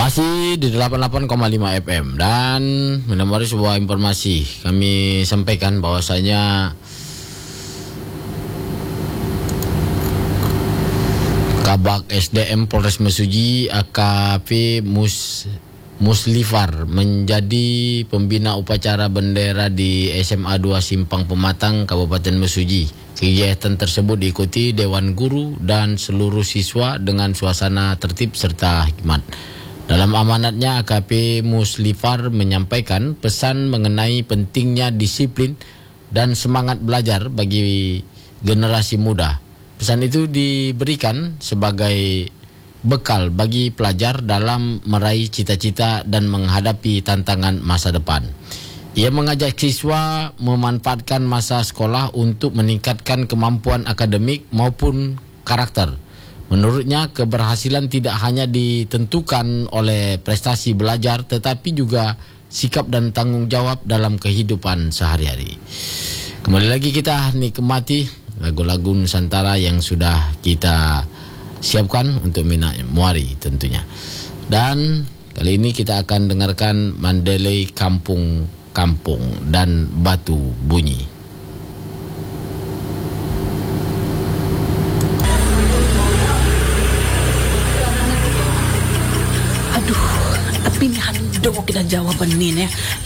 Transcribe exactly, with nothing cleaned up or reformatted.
Masih di delapan puluh delapan koma lima F M dan menemui sebuah informasi kami sampaikan bahwasanya Kabak S D M Polres Mesuji A K P Mus Muslifar menjadi pembina upacara bendera di S M A dua Simpang Pematang Kabupaten Mesuji. Kegiatan tersebut diikuti Dewan Guru dan seluruh siswa dengan suasana tertib serta hikmat. Dalam amanatnya, A K P Muslifar menyampaikan pesan mengenai pentingnya disiplin dan semangat belajar bagi generasi muda. Pesan itu diberikan sebagai bekal bagi pelajar dalam meraih cita-cita dan menghadapi tantangan masa depan. Ia mengajak siswa memanfaatkan masa sekolah untuk meningkatkan kemampuan akademik maupun karakter. Menurutnya, keberhasilan tidak hanya ditentukan oleh prestasi belajar, tetapi juga sikap dan tanggung jawab dalam kehidupan sehari-hari. Kembali lagi kita nikmati lagu-lagu Nusantara yang sudah kita siapkan untuk Mina Muari tentunya. Dan kali ini kita akan dengarkan Mandalay Kampung Kampung dan Batu Bunyi. Aduh, tapi ini handong kita jawaban ini ya.